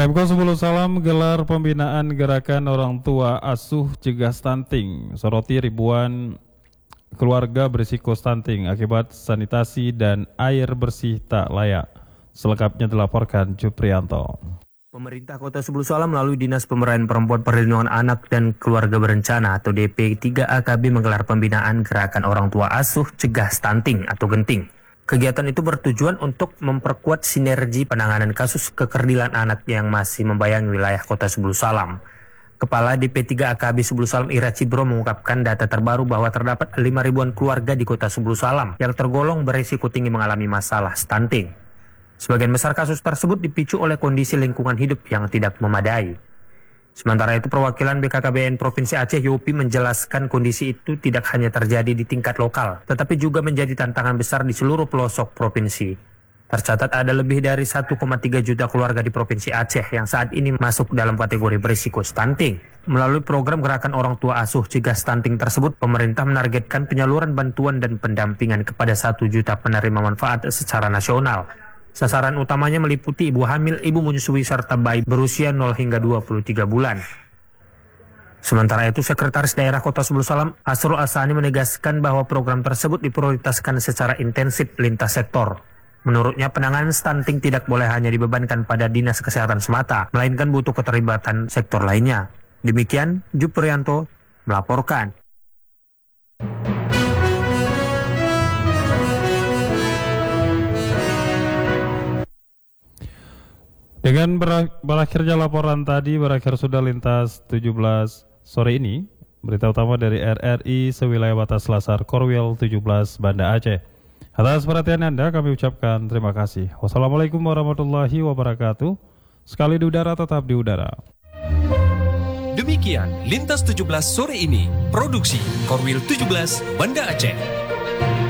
Pemko 10 Salam gelar pembinaan gerakan orang tua asuh cegah stunting. Soroti ribuan keluarga berisiko stunting akibat sanitasi dan air bersih tak layak. Selengkapnya dilaporkan Juprianto. Pemerintah Kota 10 Salam melalui Dinas Pemberdayaan Perempuan Perlindungan Anak dan Keluarga Berencana atau DP3AKB menggelar pembinaan gerakan orang tua asuh cegah stunting atau genting. Kegiatan itu bertujuan untuk memperkuat sinergi penanganan kasus kekerdilan anak yang masih membayangi wilayah Kota 10 Salam. Kepala DP3AKB 10 Salam Ira Cibro mengungkapkan data terbaru bahwa terdapat 5 ribuan keluarga di Kota 10 Salam yang tergolong berisiko tinggi mengalami masalah stunting. Sebagian besar kasus tersebut dipicu oleh kondisi lingkungan hidup yang tidak memadai. Sementara itu perwakilan BKKBN Provinsi Aceh Yopi menjelaskan kondisi itu tidak hanya terjadi di tingkat lokal, tetapi juga menjadi tantangan besar di seluruh pelosok provinsi. Tercatat ada lebih dari 1,3 juta keluarga di Provinsi Aceh yang saat ini masuk dalam kategori berisiko stunting. Melalui program gerakan orang tua asuh cegah stunting tersebut, pemerintah menargetkan penyaluran bantuan dan pendampingan kepada 1 juta penerima manfaat secara nasional. Sasaran utamanya meliputi ibu hamil, ibu menyusui, serta bayi berusia 0 hingga 23 bulan. Sementara itu, Sekretaris Daerah Kota 10 Salam, Asrul Asani menegaskan bahwa program tersebut diprioritaskan secara intensif lintas sektor. Menurutnya, penanganan stunting tidak boleh hanya dibebankan pada Dinas Kesehatan semata, melainkan butuh keterlibatan sektor lainnya. Demikian, Juprianto melaporkan. Dengan berakhirnya laporan tadi, berakhir sudah lintas 17 sore ini. Berita utama dari RRI sewilayah batas Lasar Korwil 17 Banda Aceh. Atas perhatian Anda kami ucapkan terima kasih. Wassalamualaikum warahmatullahi wabarakatuh. Sekali di udara tetap di udara. Demikian Lintas 17 sore ini. Produksi Korwil 17 Banda Aceh.